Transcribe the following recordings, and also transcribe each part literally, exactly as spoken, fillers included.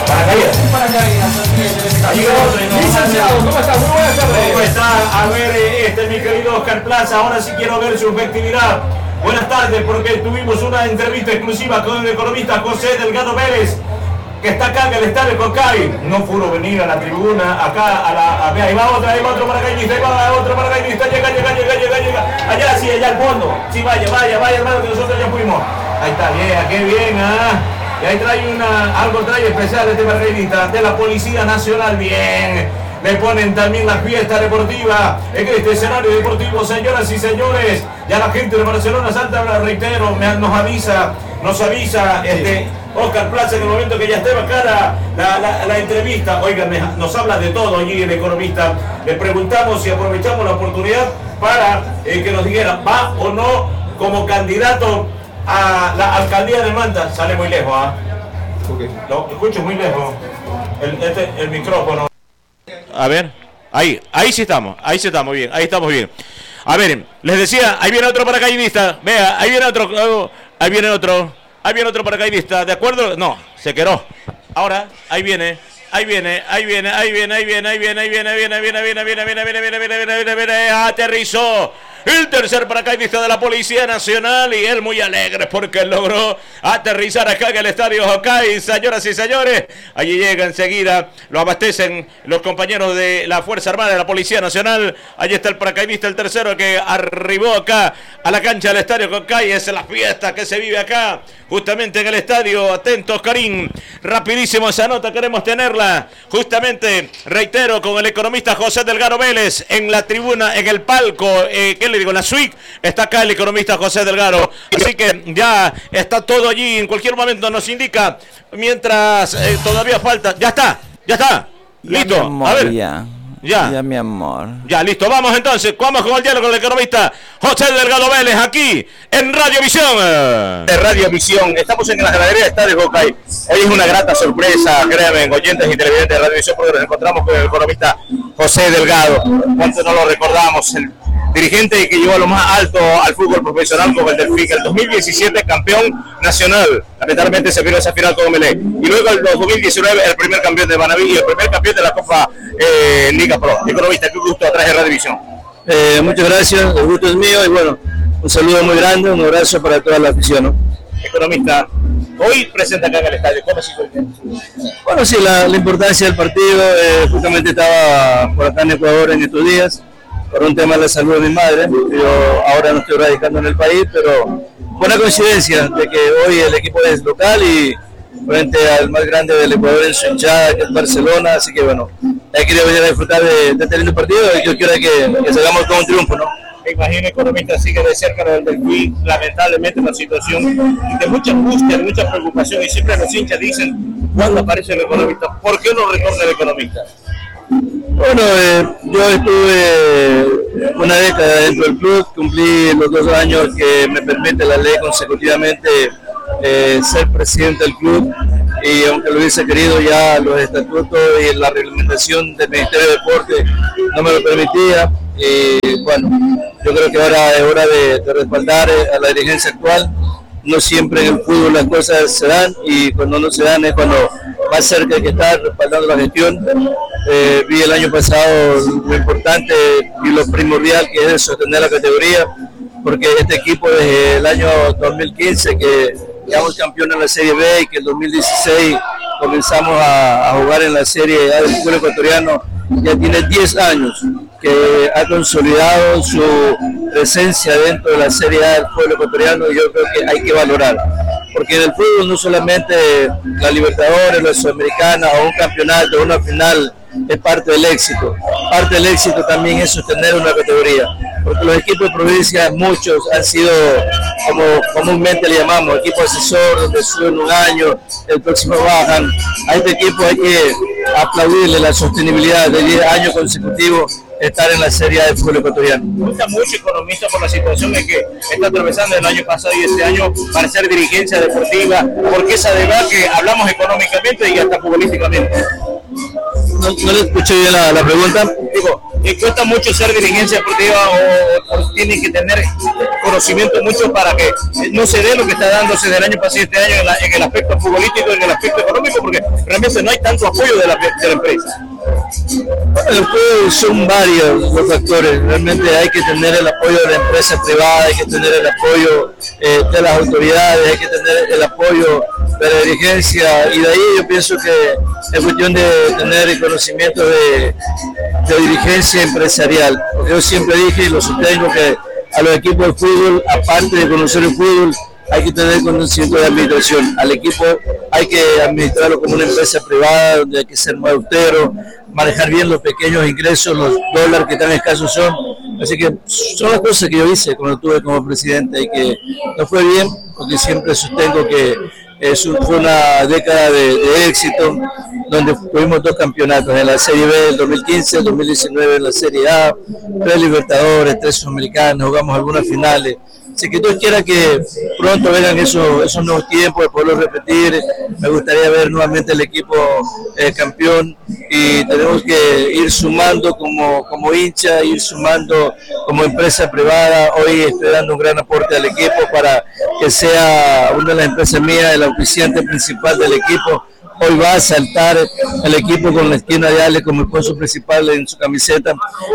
Paracaídas. Paracaídas. Licenciado, ¿cómo está? Muy buenas tardes. ¿Cómo está? A ver, este mi querido Oscar Plaza, ahora sí quiero ver su efectividad. Buenas tardes, porque tuvimos una entrevista exclusiva con el economista José Delgado Vélez, que está acá en el estadio Cocay. No pudo venir a la tribuna, acá a la... A, ahí va otra, ahí va otro paracaidista, ahí va otro paracaidista, llega, llega, llega, llega, llega. Allá sí, allá al fondo. Sí, vaya, vaya, vaya, hermano, que nosotros ya fuimos. Ahí está, bien, qué bien, ah. Y ahí trae una, algo trae especial este paracaidista de la Policía Nacional, bien. Le ponen también la fiesta deportiva en este escenario deportivo, señoras y señores. Ya la gente de Barcelona Santa, reitero, me, nos avisa, nos avisa este Oscar Plaza en el momento que ya esté acá la, la, la entrevista. Oigan, nos habla de todo allí el economista. Le preguntamos si aprovechamos la oportunidad para eh, que nos dijera, ¿va o no como candidato a la alcaldía de Manta? Sale muy lejos, ¿ah? ¿eh? Okay. Lo escucho muy lejos. El, este, el micrófono. A ver, ahí, ahí sí estamos, ahí sí estamos bien, ahí estamos bien. A ver, les decía, ahí viene otro paracaidista, vea, ahí viene otro, ahí viene otro, ahí viene otro paracaidista, ¿de acuerdo? No, se quedó. Ahora, ahí viene, ahí viene, ahí viene, ahí viene, ahí viene, ahí viene, ahí viene, ahí viene, ahí viene, ahí viene, ahí viene, ahí viene, ahí viene, ahí viene, ahí viene, ahí viene, ahí viene, aterrizó. El tercer paracaidista de la Policía Nacional y él muy alegre porque logró aterrizar acá en el estadio Cocay, señoras y señores. Allí llega enseguida, lo abastecen los compañeros de la Fuerza Armada de la Policía Nacional. Allí está el paracaidista, el tercero que arribó acá a la cancha del estadio Cocay. Es la fiesta que se vive acá, justamente en el estadio. Atentos, Karim, rapidísimo esa nota, queremos tenerla. Justamente, reitero, con el economista José Delgado Vélez en la tribuna, en el palco, eh, ¿qué le digo? La suite, está acá el economista José Delgado. Así que ya está todo allí, en cualquier momento nos indica, mientras eh, todavía falta. Ya está, ya está, ya, listo. Amor, a ver, ya. Ya. Ya, mi amor. Ya, listo. Vamos entonces. Vamos con el diálogo con el economista José Delgado Vélez aquí en Radio Visión. De Radio Visión. Estamos en la ganadería de Estadio Cocay. Hoy es una grata sorpresa, créanme, oyentes y televidentes de Radio Visión, porque nos encontramos con el economista José Delgado. ¿Cuánto no lo recordamos? El dirigente que llevó a lo más alto al fútbol profesional con el Delfín. El dos mil diecisiete campeón nacional. Lamentablemente se vio esa final con Melé. Y luego el dos mil diecinueve el primer campeón de Manaví y el primer campeón de la Copa eh, Liga Pro. Economista, qué gusto atrás de Radio Visión. Eh, muchas gracias, el gusto es mío y bueno, un saludo muy grande, un abrazo para toda la afición, ¿no? Economista, hoy presenta acá en el estadio, ¿cómo se siente? Bueno, sí, la, la importancia del partido, eh, justamente estaba por acá en Ecuador en estos días, por un tema de la salud de mi madre. Yo ahora no estoy radicando en el país, pero buena coincidencia de que hoy el equipo es local y frente al más grande del Ecuador en su hinchada, que es Barcelona, así que bueno, hay que venir a disfrutar de, de este lindo partido y yo quiero que, que salgamos con un triunfo, ¿no? Me imagino, economista, sigue de cerca del Delfín, lamentablemente una situación de mucha angustia, de mucha preocupación, y siempre los hinchas dicen, ¿cuándo aparece el economista? ¿Por qué no retorna el economista? Bueno, eh, yo estuve una década dentro del club, cumplí los dos años que me permite la ley consecutivamente eh, ser presidente del club, y aunque lo hubiese querido, ya los estatutos y la reglamentación del Ministerio de Deporte no me lo permitía. Y bueno, yo creo que ahora es hora de, de respaldar a la dirigencia actual. No siempre en el fútbol las cosas se dan, y cuando no se dan es cuando más cerca hay que estar respaldando la gestión. Eh, vi el año pasado lo importante y lo primordial que es sostener la categoría, porque este equipo desde el año dos mil quince que quedamos campeones en la Serie B y que en el dos mil dieciséis comenzamos a, a jugar en la Serie A del fútbol ecuatoriano, ya tiene diez años que ha consolidado su presencia dentro de la Serie A del fútbol ecuatoriano, y yo creo que hay que valorar, porque en el fútbol no solamente la Libertadores, la Sudamericana o un campeonato o una final es parte del éxito, parte del éxito también es sostener una categoría, porque los equipos de provincia, muchos han sido, como comúnmente le llamamos, equipo asesor, donde suben un año, el próximo bajan. A este equipo hay que aplaudirle la sostenibilidad de diez años consecutivos estar en la Serie A del fútbol ecuatoriano. Me gusta mucho, economista, por la situación en que está atravesando el año pasado y este año para ser dirigencia deportiva, porque esa deuda que hablamos económicamente y hasta futbolísticamente. No, no le escuché bien la, la pregunta. Digo, ¿que cuesta mucho ser dirigencia deportiva o, o tienen que tener conocimiento mucho para que no se dé lo que está dándose del año pasado y este año en, la, en el aspecto futbolístico y en el aspecto económico? Porque realmente no hay tanto apoyo de la, de la empresa. Bueno, pues son varios los factores. Realmente hay que tener el apoyo de la empresa privada, hay que tener el apoyo eh, de las autoridades, hay que tener el apoyo de la dirigencia, y de ahí yo pienso que es cuestión de tener el conocimiento de, de dirigencia empresarial. Porque yo siempre dije y lo sostengo que a los equipos de fútbol, aparte de conocer el fútbol, hay que tener conocimiento de administración. Al equipo hay que administrarlo como una empresa privada, donde hay que ser más austero, manejar bien los pequeños ingresos, los dólares que tan escasos son. Así que son las cosas que yo hice cuando estuve como presidente y que no fue bien, porque siempre sostengo que es un, fue una década de, de éxito, donde tuvimos dos campeonatos, en la Serie B del dos mil quince, el dos mil diecinueve en la Serie A, tres Libertadores, tres Sudamericanos, jugamos algunas finales. Así que Dios quiera que pronto vengan esos, esos nuevos tiempos de poderlo repetir. Me gustaría ver nuevamente el equipo eh, campeón, y tenemos que ir sumando como, como hincha, ir sumando como empresa privada. Hoy estoy dando un gran aporte al equipo para que sea una de las empresas mías, el auspiciante principal del equipo. Hoy va a saltar el equipo con la esquina de Ale como sponsor principal en su camiseta,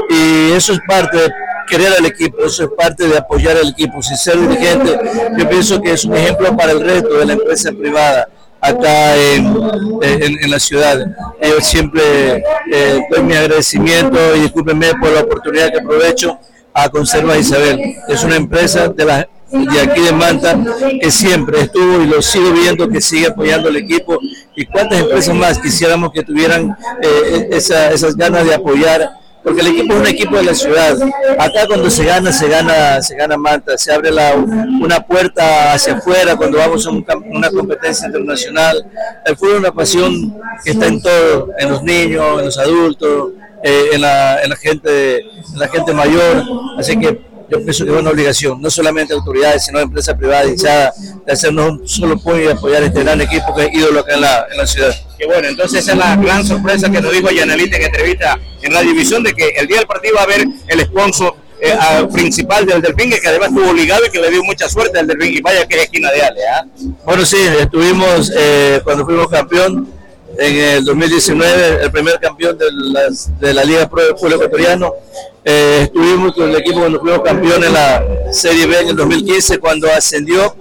y eso es parte de querer al equipo, eso es parte de apoyar al equipo. Sin ser dirigente, yo pienso que es un ejemplo para el resto de la empresa privada acá en, en, en la ciudad. Yo siempre eh, doy mi agradecimiento, y discúlpenme por la oportunidad que aprovecho, a Conservas Isabel. Es una empresa de la de aquí de Manta que siempre estuvo, y lo sigo viendo, que sigue apoyando al equipo. Y cuántas empresas más quisiéramos que tuvieran eh, esa, esas ganas de apoyar, porque el equipo es un equipo de la ciudad. Acá cuando se gana, se gana, se gana Manta, se abre la, una puerta hacia afuera cuando vamos a un, una competencia internacional. El fútbol es una pasión que está en todo, en los niños, en los adultos, eh, en, la, en, la gente, en la gente mayor. Así que yo pienso que es una obligación, no solamente autoridades, sino empresas privadas, hinchadas, de hacernos un solo puño y apoyar este gran equipo que es ídolo acá en la, en la ciudad. Que bueno, entonces esa es la gran sorpresa que nos dijo Yanelita en entrevista en Radio División, de que el día del partido va a haber el sponsor eh, a, principal del Delfín, que además estuvo ligado y que le dio mucha suerte al Delfín, y vaya que es esquina de Ale. ¿eh? Bueno, sí, estuvimos eh, cuando fuimos campeón en el dos mil diecinueve, el primer campeón de, las, de la Liga Pro del Fútbol Ecuatoriano. Eh, estuvimos con el equipo cuando fuimos campeón en la Serie B en el dos mil quince, cuando ascendió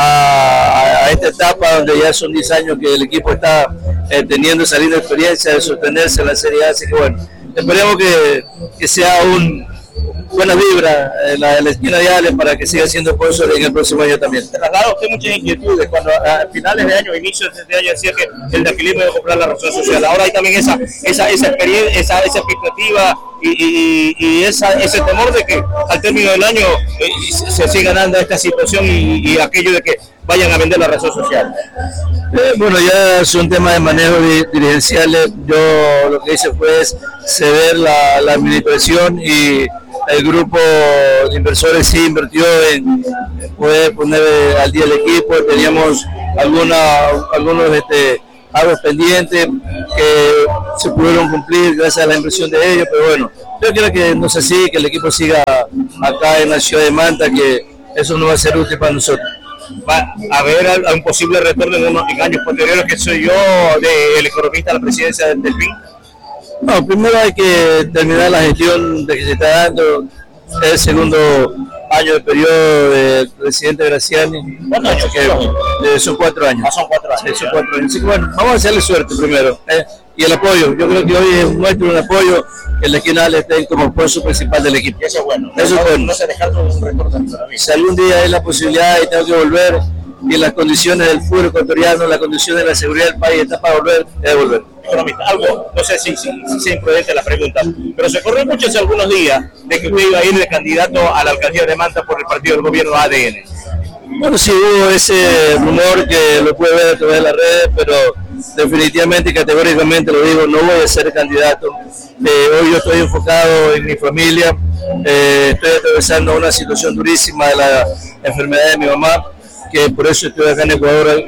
a, a esta etapa donde ya son diez años que el equipo está eh, teniendo esa linda experiencia de sostenerse en la Serie A. Así que bueno, esperemos que, que sea un buena vibra en la, en la esquina de Ale para que siga siendo sponsor en el próximo año también. Traslada usted muchas inquietudes cuando a finales de año, inicios de este año, decía que el de Aquilino iba a comprar la razón social. Ahora hay también esa esa esa experiencia, esa, esa expectativa y, y, y esa, ese temor de que al término del año eh, se siga dando esta situación y, y aquello de que vayan a vender la razón social. Eh, bueno, ya son temas de manejo dirigenciales. Yo lo que hice fue ceder la, la administración, y el grupo de inversores sí invirtió en poder poner al día el equipo. Teníamos alguna, algunos este, aguas pendientes que se pudieron cumplir gracias a la inversión de ellos, pero bueno, yo quiero que no sea así, que el equipo siga acá en la ciudad de Manta, que eso no va a ser útil para nosotros. Va a haber un posible retorno en unos en años posteriores, que soy yo, del economista a la presidencia del Delfín. No, primero hay que terminar la gestión de que se está dando, el segundo año de periodo del presidente Graciani. ¿Cuántos años? Que, eh, son cuatro años. Ah, son cuatro años. Sí, son cuatro años. Así que bueno, vamos a hacerle suerte primero. Eh, y el apoyo, yo creo que hoy es nuestro un apoyo que el esquina esté como sponsor principal del equipo. Y eso es bueno. Eso es bueno. No se dejar todo un retorno. Si algún día hay la posibilidad y tengo que volver, y las condiciones del fútbol ecuatoriano, las condiciones de la seguridad del país está para volver, es volver. Economista, algo, no sé si, si, si sea imprudente la pregunta, pero se corrió mucho hace algunos días de que usted iba a ir de candidato a la alcaldía de Manta por el partido del gobierno A D N. Bueno, sí hubo ese rumor que lo puede ver a través de las redes, pero definitivamente y categóricamente lo digo, no voy a ser candidato. Eh, hoy yo estoy enfocado en mi familia, eh, estoy atravesando una situación durísima de la enfermedad de mi mamá, que por eso estoy acá en Ecuador,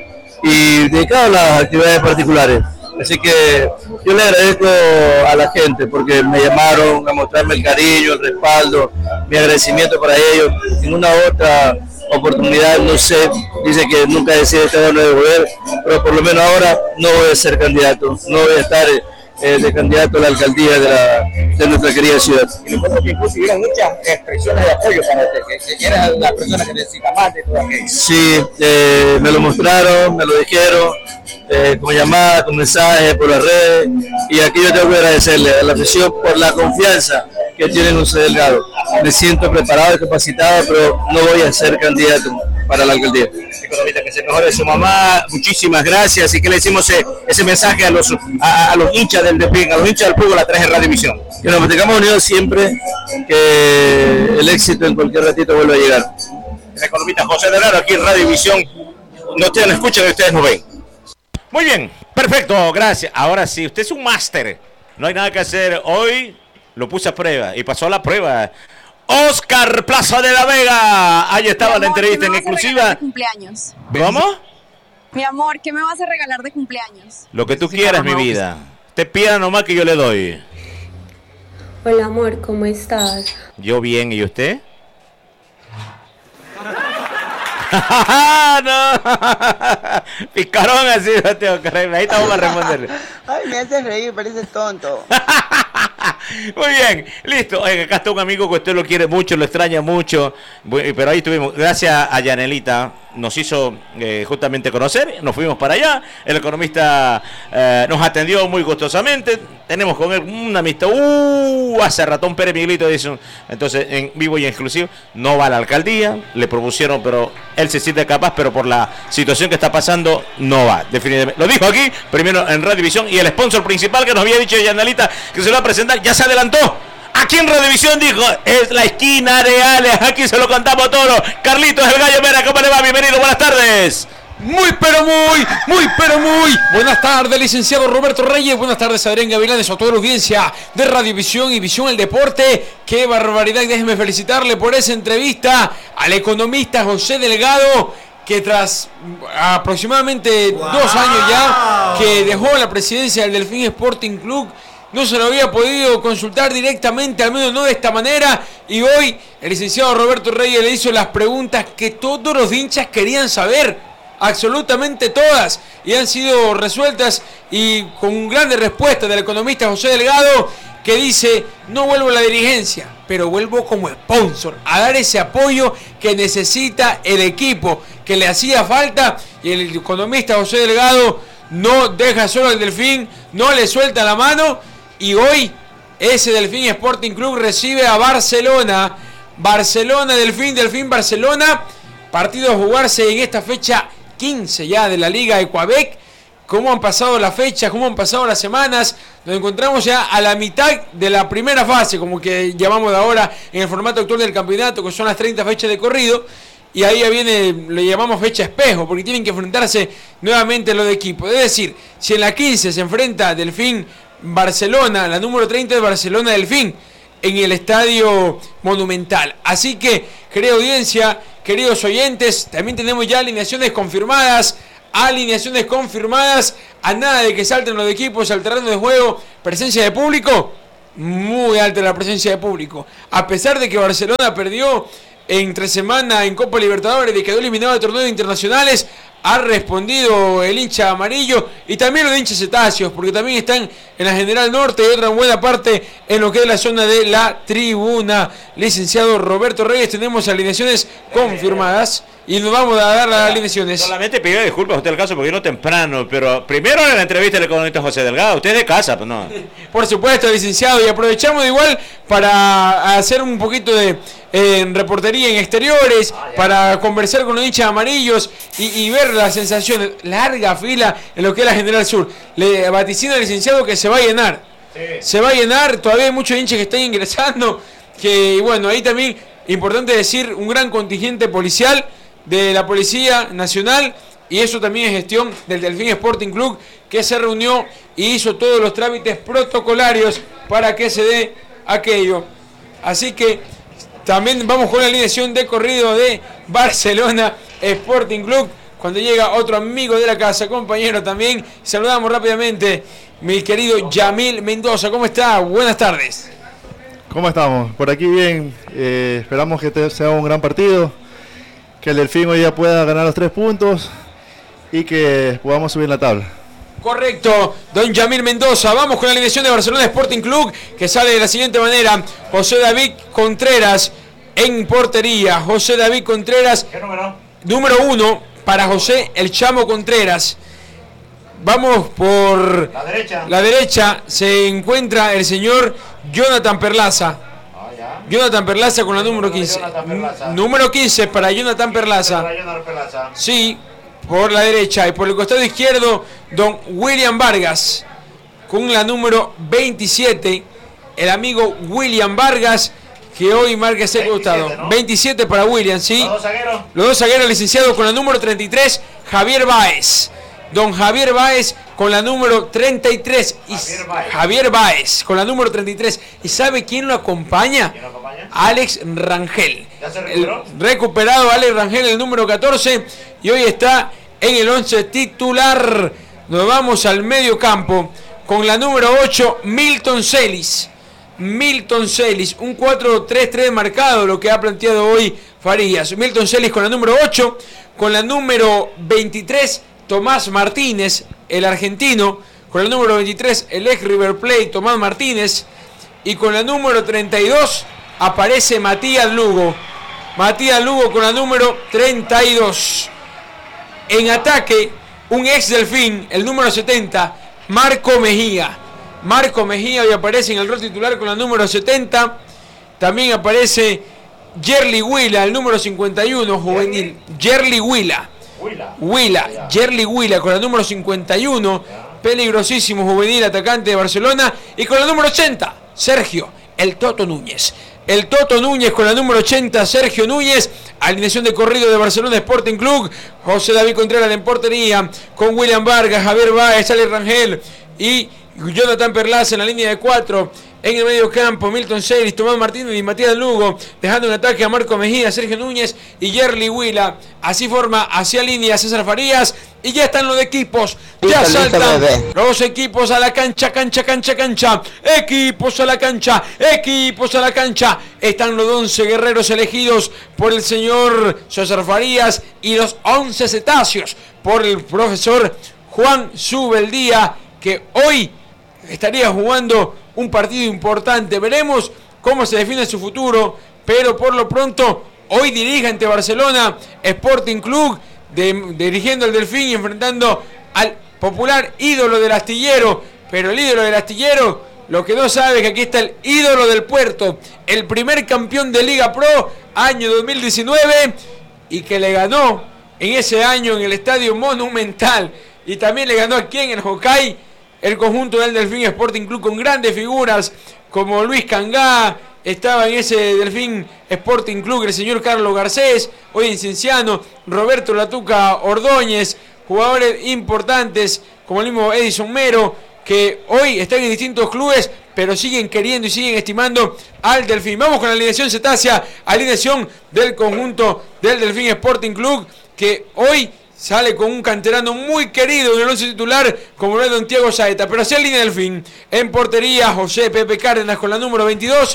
y dedicado a las actividades particulares. Así que yo le agradezco a la gente porque me llamaron a mostrarme el cariño, el respaldo, mi agradecimiento para ellos. En una otra oportunidad, no sé, dice que nunca decide cada uno de volver, pero por lo menos ahora no voy a ser candidato, no voy a estar eh, de candidato a la alcaldía de, la, de nuestra querida ciudad. Y recuerdo que incluso hubieron muchas expresiones de apoyo para usted, que, que eres la persona que necesita más de todo aquello. Sí, eh, me lo mostraron, me lo dijeron, eh, con llamadas, con mensajes, por las redes, y aquí yo tengo que agradecerle a la afición por la confianza que tienen José Delgado. Me siento preparado y capacitado, pero no voy a ser candidato para la alcaldía. Economista, que se mejore su mamá, muchísimas gracias. Y que le decimos ese, ese mensaje a los a, a los hinchas del Delfín, a los hinchas del fútbol a través de Radiovisión. Que nos mantengamos unidos siempre, que el éxito en cualquier ratito vuelva a llegar. El economista José Delgado aquí en Radiovisión. No ustedes no escuchan y ustedes no ven. Muy bien, perfecto, gracias. Ahora sí, usted es un máster. No hay nada que hacer. Hoy lo puse a prueba y pasó la prueba. Oscar Plaza de la Vega. Ahí estaba la entrevista en exclusiva. De cumpleaños. ¿Cómo? Mi amor, ¿qué me vas a regalar de cumpleaños? Lo que tú quieras, mi vida. Te pida nomás que yo le doy. Hola, amor, ¿cómo estás? Yo bien, ¿y usted? No, picarón así, no tengo que reírme. Ahí estamos para responderle. Ay, me haces reír, parece tonto. Muy bien, listo. Oye, acá está un amigo que usted lo quiere mucho, lo extraña mucho. Pero ahí estuvimos, gracias a Yanelita, nos hizo eh, justamente conocer. Nos fuimos para allá. El economista eh, nos atendió muy gustosamente. Tenemos con él una amistad. Uh, hace ratón Pérez Miguelito dice. Entonces, en vivo y en exclusivo, no va a la alcaldía. Le propusieron, pero él se siente capaz, pero por la situación que está pasando, no va. Definitivamente. Lo dijo aquí, primero en Radiovisión, y el sponsor principal que nos había dicho Yanelita que se lo va a presentar, ya se adelantó. Aquí en Radiovisión dijo, es la esquina de Alex, aquí se lo contamos todo. Carlitos, el Gallo Mera, ¿cómo le va? Bienvenido, buenas tardes. Muy, pero muy, muy, pero muy buenas tardes, licenciado Roberto Reyes. Buenas tardes, Adrián Gavilanes, a toda la audiencia de Radiovisión y Visión el Deporte. Qué barbaridad, déjeme felicitarle por esa entrevista al economista José Delgado, que tras aproximadamente wow. dos años ya que dejó la presidencia del Delfín Sporting Club, no se lo había podido consultar directamente, al menos no de esta manera, y hoy el licenciado Roberto Reyes le hizo las preguntas que todos los hinchas querían saber, absolutamente todas, y han sido resueltas y con grandes respuestas del economista José Delgado, que dice, no vuelvo a la dirigencia, pero vuelvo como sponsor, a dar ese apoyo que necesita el equipo, que le hacía falta, y el economista José Delgado no deja solo al Delfín, no le suelta la mano, y hoy ese Delfín Sporting Club recibe a Barcelona, Barcelona, Delfín, Delfín, Barcelona, partido a jugarse en esta fecha quince ya de la Liga Ecuabec. Cómo han pasado las fechas, cómo han pasado las semanas, nos encontramos ya a la mitad de la primera fase, como que llamamos de ahora en el formato actual del campeonato, que son las treinta fechas de corrido, y ahí ya viene, le llamamos fecha espejo, porque tienen que enfrentarse nuevamente los de equipo. Es decir, si en la quince se enfrenta Delfín Barcelona, la número treinta de Barcelona Delfín, en el Estadio Monumental. Así que, querida audiencia, queridos oyentes, también tenemos ya alineaciones confirmadas, alineaciones confirmadas, a nada de que salten los equipos al terreno de juego, presencia de público, muy alta la presencia de público, a pesar de que Barcelona perdió entre semana en Copa Libertadores y quedó eliminado de torneos internacionales, ha respondido el hincha amarillo y también los hinchas cetáceos, porque también están en la General Norte y otra buena parte en lo que es la zona de la tribuna. Licenciado Roberto Reyes, tenemos alineaciones confirmadas y nos vamos a dar las alineaciones. Solamente pido disculpas a usted el caso porque vino temprano, pero primero en la entrevista del economista José Delgado, usted es de casa, pues no. Por supuesto, licenciado, y aprovechamos igual para hacer un poquito de eh, reportería en exteriores, para conversar con los hinchas amarillos y, y ver las sensaciones. Larga fila en lo que es la General Sur. Le vaticina al licenciado que se va a llenar. Sí. Se va a llenar, todavía hay muchos hinchas que están ingresando, que bueno, ahí también importante decir un gran contingente policial de la Policía Nacional, y eso también es gestión del Delfín Sporting Club, que se reunió y hizo todos los trámites protocolarios para que se dé aquello. Así que también vamos con la alineación de corrido de Barcelona Sporting Club, cuando llega otro amigo de la casa, compañero también. Saludamos rápidamente, mi querido Yamil Mendoza. ¿Cómo está? Buenas tardes. ¿Cómo estamos? Por aquí bien, eh, esperamos que te sea un gran partido. que el Delfín hoy ya pueda ganar los tres puntos y que podamos subir la tabla. Correcto, don Yamil Mendoza. Vamos con la alineación de Barcelona Sporting Club, que sale de la siguiente manera. José David Contreras en portería. José David Contreras. ¿Qué número? Número uno para José El Chamo Contreras. Vamos por la derecha. La derecha se encuentra el señor Jonathan Perlaza. Ah, ya. Jonathan Perlaza con la número quince. Número quince para Jonathan Perlaza. Para Jonathan Perlaza. Sí, por la derecha. Y por el costado izquierdo, don William Vargas. Con la número veintisiete. El amigo William Vargas, que hoy marca ese costado. ¿No? veintisiete para William, sí. Los dos zagueros. Los dos zagueros, licenciado con la número treinta y tres, Javier Báez. Don Javier Báez con la número treinta y tres. Y Javier Báez. Javier Báez con la número treinta y tres. ¿Y sabe quién lo acompaña? ¿Quién lo acompaña? Alex Rangel. ¿Ya se recuperó? El recuperado Alex Rangel, el número catorce. Y hoy está en el once titular. Nos vamos al medio campo con la número ocho, Milton Celis. Milton Celis, un cuatro tres tres marcado, lo que ha planteado hoy Farías. Milton Celis con la número ocho, con la número veintitrés, Tomás Martínez, el argentino, con el número veintitrés, el ex River Plate, Tomás Martínez, y con la número treinta y dos aparece Matías Lugo. Matías Lugo con la número treinta y dos. En ataque, un ex Delfín, el número setenta, Marco Mejía. Marco Mejía hoy aparece en el rol titular con la número setenta. También aparece Yerli Huila, el número cincuenta y uno, juvenil. Yerli Huila. Huila. Huila. Yerli Huila con la número cincuenta y uno. Peligrosísimo juvenil, atacante de Barcelona. Y con la número ochenta, Sergio, el Toto Núñez. El Toto Núñez con la número ochenta, Sergio Núñez. Alineación de corrido de Barcelona Sporting Club. José David Contreras en portería. Con William Vargas, Javier Báez, Alex Rangel y Jonathan Perlaza en la línea de cuatro. En el medio campo, Milton Celis, Tomás Martínez y Matías Lugo, dejando un ataque a Marco Mejía, Sergio Núñez y Yerli Huila. Así forma hacia línea César Farías. Y ya están los equipos. Ya saltan los equipos a la cancha, cancha, cancha, cancha. Equipos a la cancha, equipos a la cancha. Están los once guerreros elegidos por el señor César Farías y los once cetáceos por el profesor Juan Subeldía, que hoy estaría jugando un partido importante. Veremos cómo se define su futuro, pero por lo pronto hoy dirige ante Barcelona Sporting Club, de, dirigiendo al Delfín y enfrentando al popular ídolo del astillero. Pero el ídolo del astillero, lo que no sabe es que aquí está el ídolo del puerto, el primer campeón de Liga Pro año dos mil diecinueve, y que le ganó en ese año en el Estadio Monumental, y también le ganó aquí en el Hokkaido el conjunto del Delfín Sporting Club, con grandes figuras como Luis Cangá. Estaba en ese Delfín Sporting Club el señor Carlos Garcés, hoy en Cienciano, Roberto Latuca Ordóñez, jugadores importantes como el mismo Edison Mero, que hoy están en distintos clubes, pero siguen queriendo y siguen estimando al Delfín. Vamos con la alineación cetácea, alineación del conjunto del Delfín Sporting Club, que hoy sale con un canterano muy querido en el once titular, como lo es don Thiago Saeta. Pero hacia el línea del fin, en portería, José Pepe Cárdenas con la número veintidós.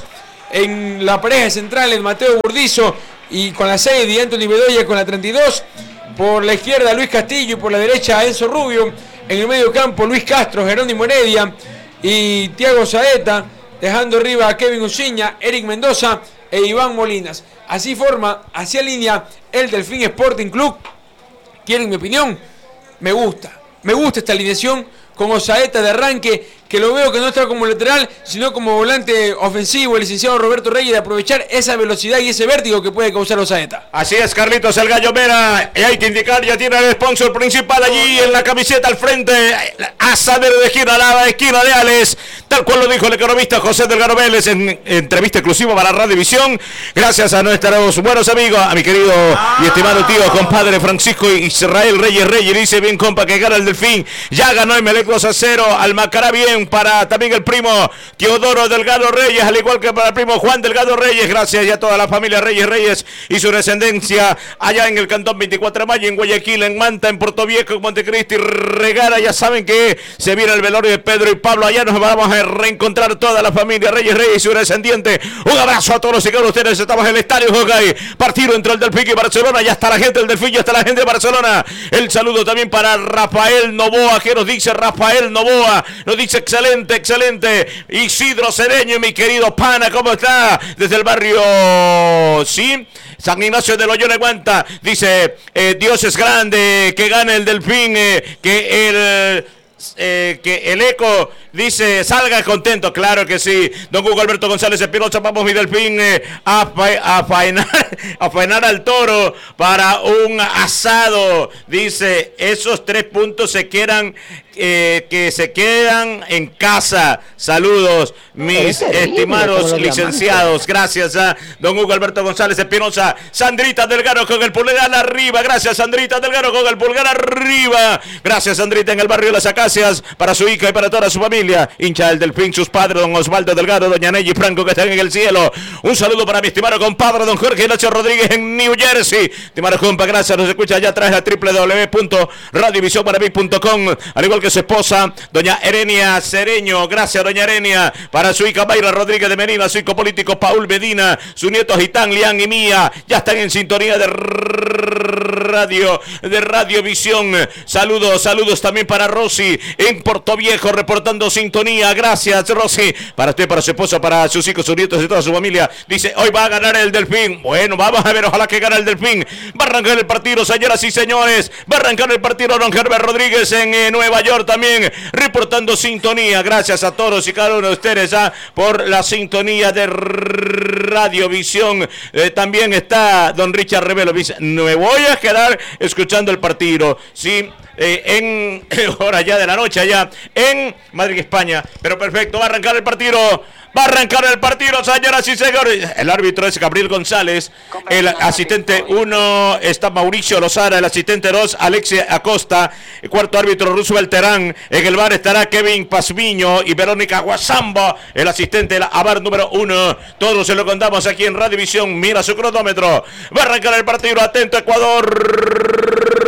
En la pareja central, el Mateo Burdizo y con la seis y Anthony Bedoya con la treinta y dos. Por la izquierda, Luis Castillo, y por la derecha, Enzo Rubio. En el medio campo, Luis Castro, Jerónimo Heredia y Thiago Saeta, dejando arriba a Kevin Uciña, Eric Mendoza e Iván Molinas. Así forma, hacia línea, el Delfín Sporting Club. ¿Quieren mi opinión? Me gusta. Me gusta esta alineación con Osaeta de arranque, que lo veo que no está como lateral, sino como volante ofensivo, el licenciado Roberto Reyes, de aprovechar esa velocidad y ese vértigo que puede causar Osaeta. Así es, Carlitos, el Gallo Mera, y hay que indicar, ya tiene el sponsor principal allí en la camiseta al frente, asadero de esquina, la esquina de Alex, tal cual lo dijo el economista José Delgado Vélez en entrevista exclusiva para Radiovisión, gracias a nuestros buenos amigos, a mi querido y estimado tío, compadre Francisco Israel Reyes Reyes, dice bien compa que gana el Delfín, ya ganó el Melec dos a cero al Macará, bien bien para también el primo Teodoro Delgado Reyes, al igual que para el primo Juan Delgado Reyes. Gracias y a toda la familia Reyes Reyes y su descendencia allá en el cantón veinticuatro de mayo, en Guayaquil, en Manta, en Puerto Viejo, en Montecristi, Regara. Ya saben que se viene el velorio de Pedro y Pablo. Allá nos vamos a reencontrar toda la familia Reyes Reyes y su descendiente. Un abrazo a todos y cada uno de ustedes. Estamos en el estadio Jocay. Partido entre el Delfín y Barcelona. Ya está la gente del Delfín, ya está la gente de Barcelona. El saludo también para Rafael Novoa. ¿Qué nos dice Rafael Novoa? Nos dice excelente, excelente. Isidro Cedeño, mi querido pana, ¿cómo está? Desde el barrio, ¿sí? San Ignacio de Loyola aguanta. Dice, eh, Dios es grande, que gane el Delfín, eh, que el... Eh, que el eco dice salga contento, claro que sí. Don Hugo Alberto González Espinosa, vamos mi Delfín eh, a, fa a faenar a faenar al toro para un asado. Dice, esos tres puntos se quedan eh, que se quedan en casa. Saludos, mis estimados licenciados. Gracias a don Hugo Alberto González Espinosa. Sandrita Delgado con el pulgar arriba. Gracias, Sandrita Delgado con el pulgar arriba. Gracias, Sandrita, en el barrio de Las Acacias, para su hija y para toda su familia. Hincha del Delfín, sus padres, don Osvaldo Delgado, doña Nelly Franco, que están en el cielo. Un saludo para mi estimado compadre, don Jorge Ignacio Rodríguez, en New Jersey. Estimado compa, gracias. Nos escucha allá atrás a doble u doble u doble u punto radiovisión maraví punto com, al igual que su esposa, doña Erenia Cereño. Gracias, doña Erenia. Para su hija Mayra Rodríguez de Medina, su hijo político Paul Medina, su nieto Gitán, Lian y Mía, ya están en sintonía de radio, de Radiovisión. Saludos, saludos también para Rosy en Puerto Viejo, reportando sintonía. Gracias, Rosy. Para usted, para su esposa, para sus hijos, sus nietos y toda su familia. Dice, hoy va a ganar el Delfín. Bueno, vamos a ver, ojalá que gane el Delfín. Va a arrancar el partido, señoras y señores. Va a arrancar el partido don Herbert Rodríguez en eh, Nueva York también, reportando sintonía. Gracias a todos y cada uno de ustedes ah, por la sintonía de Radiovisión. Eh, también está don Richard Revelo. Dice, me voy a quedar escuchando el partido. Sí. Eh, en hora ya de la noche allá en Madrid, España. Pero perfecto, va a arrancar el partido. Va a arrancar el partido, señoras y señores. El árbitro es Gabriel González. El asistente uno está Mauricio Lozara. El asistente dos, Alexia Acosta. El cuarto árbitro, Roosevelt Terán. En el bar estará Kevin Pazmiño y Verónica Guasamba. El asistente, la A V A R número uno. Todos se lo contamos aquí en Radiovisión. Mira su cronómetro. Va a arrancar el partido. Atento, Ecuador.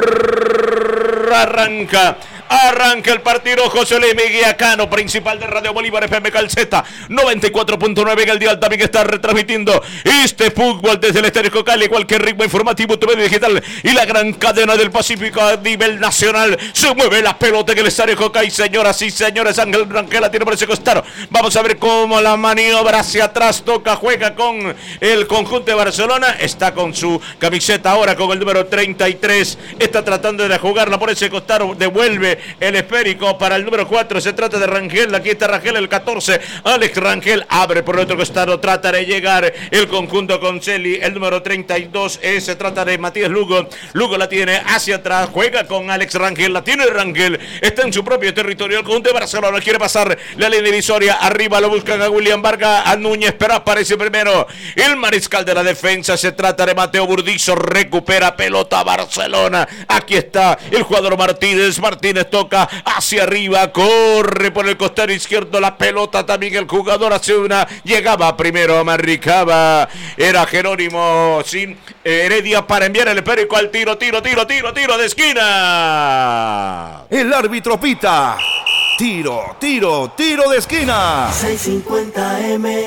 Arranca, arranca el partido. José Luis Meguiacano, principal de Radio Bolívar F M Calceta noventa y cuatro punto nueve en el dial. También está retransmitiendo este fútbol desde el Estadio Jocay, igual que ritmo informativo, tu medio digital y la gran cadena del Pacífico a nivel nacional. Se mueve la pelota en el Estadio Jocay, señoras y señores. Ángel Branquela tiene por ese costado. Vamos a ver cómo la maniobra hacia atrás, toca, juega con el conjunto de Barcelona. Está con su camiseta ahora con el número treinta y tres. Está tratando de jugarla por ese costado. Devuelve el esférico para el número cuatro. Se trata de Rangel. Aquí está Rangel, el catorce. Alex Rangel abre por el otro costado. Trata de llegar el conjunto con Celi. El número treinta y dos. Eh, se trata de Matías Lugo. Lugo la tiene hacia atrás. Juega con Alex Rangel. La tiene Rangel. Está en su propio territorio. El conjunto de Barcelona quiere pasar la línea divisoria. Arriba lo buscan a William Vargas. A Núñez, pero aparece primero el mariscal de la defensa. Se trata de Mateo Burdizo. Recupera pelota Barcelona. Aquí está el jugador Martínez. Martínez toca hacia arriba. Corre por el costado izquierdo. La pelota también. El jugador hace una. Llegaba primero. Marricaba. Era Jerónimo. Sí. Heredia para enviar el esférico al tiro. Tiro, tiro, tiro, tiro de esquina. El árbitro pita. Tiro, tiro, tiro de esquina. seiscientos cincuenta eme.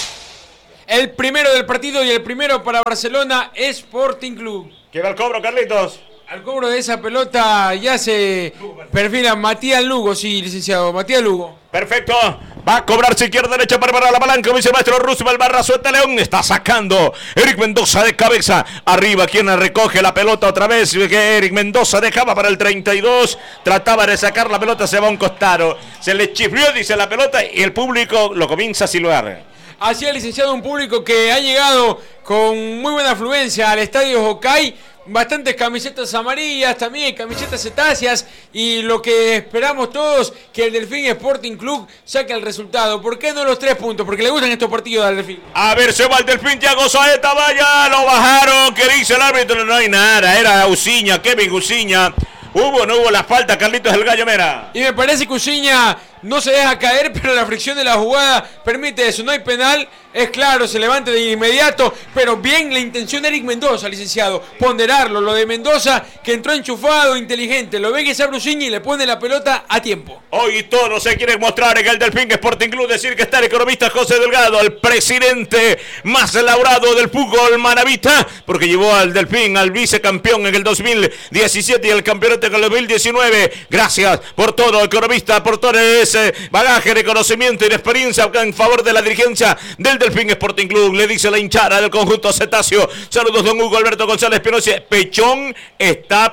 El primero del partido y el primero para Barcelona Sporting Club. ¿Qué va el cobro, Carlitos? Al cobro de esa pelota ya se perfila Matías Lugo, sí, licenciado, Matías Lugo. Perfecto, va a cobrar si izquierda derecha para parar la palanca, dice maestro Roosevelt, barra suelta León, está sacando Eric Mendoza de cabeza, arriba quien recoge la pelota otra vez, que Eric Mendoza dejaba para el treinta y dos, trataba de sacar la pelota, se va a un costado, se le chifrió, dice la pelota, y el público lo comienza a silbar. Así ha licenciado un público que ha llegado con muy buena afluencia al Estadio Jocay. Bastantes camisetas amarillas, también camisetas cetáceas, y lo que esperamos todos, que el Delfín Sporting Club saque el resultado. ¿Por qué no los tres puntos? Porque le gustan estos partidos al Delfín. A ver, se va el Delfín, Thiago Saeta, vaya, lo bajaron, ¿qué dice el árbitro? No hay nada, era Uciña, Kevin Uciña. Hubo, no hubo la falta, Carlitos el Gallo Mera. Y me parece que Uciña no se deja caer, pero la fricción de la jugada permite eso. No hay penal, es claro, se levanta de inmediato, pero bien la intención de Eric Mendoza, licenciado, ponderarlo, lo de Mendoza, que entró enchufado, inteligente, lo ve que se abre Usiña y le pone la pelota a tiempo. Hoy todo se quiere mostrar en el Delfín Sporting Club, decir que está el economista José Delgado, el presidente más laureado del fútbol manabita, porque llevó al Delfín al vicecampeón en el dos mil diecisiete y el campeonato en el dos mil diecinueve. Gracias por todo, economista, por todo ese bagaje de conocimiento y de experiencia en favor de la dirigencia del Delfín Sporting Club. Le dice la hinchada del conjunto cetáceo. Saludos, don Hugo Alberto González Pinoza. Pechón está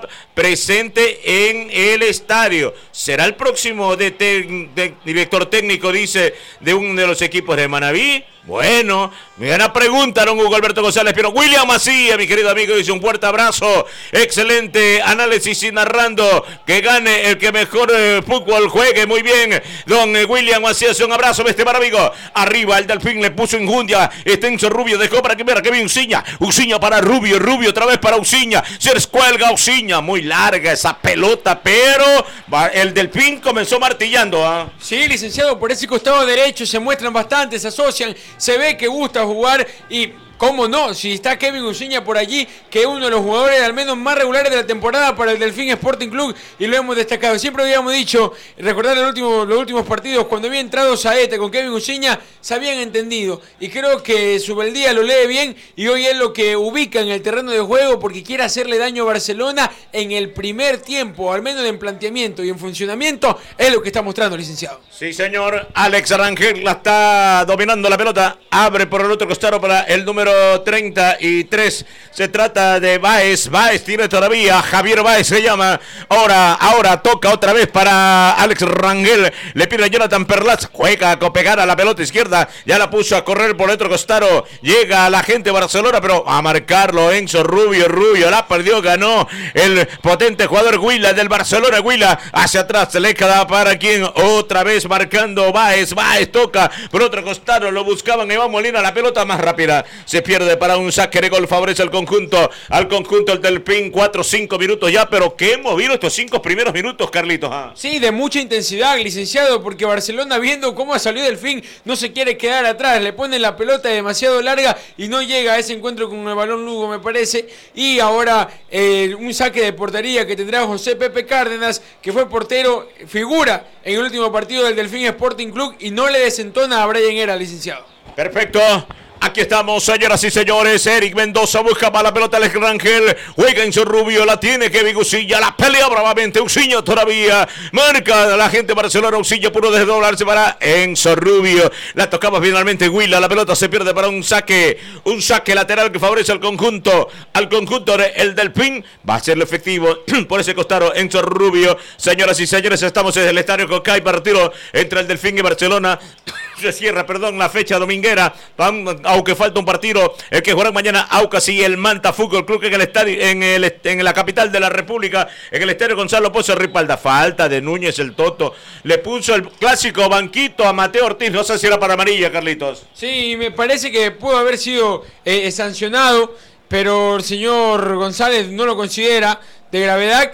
presente en el estadio. Será el próximo de te- de director técnico, dice, de uno de los equipos de Manabí. Bueno, me gana pregunta, don Hugo Alberto González Pino. William Macías, mi querido amigo, dice un fuerte abrazo. Excelente análisis y narrando. Que gane el que mejor eh, fútbol juegue. Muy bien, don eh, William Macías, un abrazo, mi estimado amigo. Arriba el Delfín le puso injundia. Extenso Rubio dejó para que vea que viene Usiña. Usiña para Rubio, Rubio otra vez para Usiña. Se descuelga Usiña. Muy larga esa pelota, pero va, el Delfín comenzó martillando. ¿eh? Sí, licenciado, por ese costado derecho se muestran bastante, se asocian. Se ve que gusta jugar y, ¿cómo no? Si está Kevin Usiña por allí, que es uno de los jugadores al menos más regulares de la temporada para el Delfín Sporting Club, y lo hemos destacado. Siempre habíamos dicho, recordar el último, los últimos partidos, cuando había entrado Saeta con Kevin Usiña, se habían entendido. Y creo que Subeldía lo lee bien y hoy es lo que ubica en el terreno de juego porque quiere hacerle daño a Barcelona en el primer tiempo, al menos en planteamiento y en funcionamiento, es lo que está mostrando, licenciado. Sí, señor. Alex Rangel la está dominando la pelota. Abre por el otro costado para el número treinta y tres. Se trata de Báez. Báez tiene todavía. Javier Báez se llama. Ahora, ahora toca otra vez para Alex Rangel. Le pide a Jonathan Perlas. Juega a pegar a la pelota izquierda. Ya la puso a correr por el otro costado. Llega la gente de Barcelona, pero a marcarlo Enzo Rubio. Rubio la perdió, ganó el potente jugador Huila del Barcelona. Huila hacia atrás. Se le queda para quien otra vez marcando Báez. Báez toca por otro costado. Lo buscaban Iván Molina. La pelota más rápida. Se pierde para un saque de gol. Favorece al conjunto. Al conjunto el Delfín. cuatro o cinco minutos ya. Pero qué movido estos cinco primeros minutos, Carlitos. ¿Ah? Sí, de mucha intensidad, licenciado. Porque Barcelona, viendo cómo ha salido Delfín, no se quiere quedar atrás. Le ponen la pelota demasiado larga y no llega a ese encuentro con el balón Lugo, me parece. Y ahora eh, un saque de portería que tendrá José Pepe Cárdenas, que fue portero, figura en el último partido del Delfín Sporting Club y no le desentona a Brian Era, licenciado. Perfecto. Aquí estamos, señoras y señores. Eric Mendoza busca para la pelota Alex Rangel. Juega en su Rubio, la tiene Kevin Usiña. La pelea bravamente. Usiña todavía. Marca la gente de Barcelona. Usiña puro desdoblarse para Enzo Rubio. La tocaba finalmente Huila. La pelota se pierde para un saque. Un saque lateral que favorece al conjunto. Al conjunto del Delfín. Va a ser efectivo por ese costado Enzo Rubio. Señoras y señores, estamos en el estadio Cocay. Partido entre el Delfín y Barcelona. Se cierra, perdón, la fecha dominguera. Aunque falta un partido, el que jugará mañana Aucas y el Manta Fútbol Club en el estadio, en el en la capital de la República, en el estadio Gonzalo Pozo Ripalda. Falta de Núñez el Toto. Le puso el clásico banquito a Mateo Ortiz. No sé si era para amarilla, Carlitos. Sí, me parece que pudo haber sido eh, sancionado, pero el señor González no lo considera de gravedad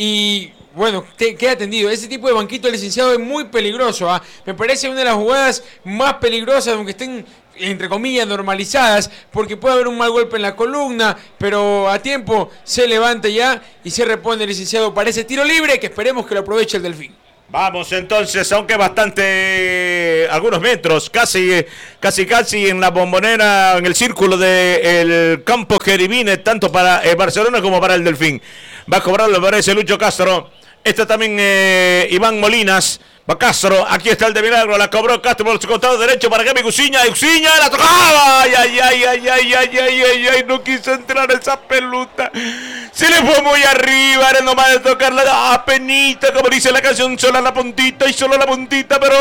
y bueno, te, queda atendido. Ese tipo de banquito, licenciado, es muy peligroso. ¿eh? Me parece una de las jugadas más peligrosas, aunque estén entre comillas normalizadas, porque puede haber un mal golpe en la columna, pero a tiempo se levanta ya y se repone, licenciado, para ese tiro libre que esperemos que lo aproveche el Delfín. Vamos entonces, aunque bastante, algunos metros, casi, casi, casi en la bombonera, en el círculo del campo que divide tanto para el Barcelona como para el Delfín. Va a cobrarlo, me parece, Lucho Castro. Este también eh, Iván Molinas. Va Castro, aquí está el de Milagro, la cobró Castro por su costado derecho para Kevin Usiña, Usiña la tocaba, ay, ay, ay, ay, ay, ay, ay, ay, ay, no quiso entrar esa pelota, se le fue muy arriba, era nomás de tocarla, ah, penita, como dice la canción, solo la puntita y solo la puntita, pero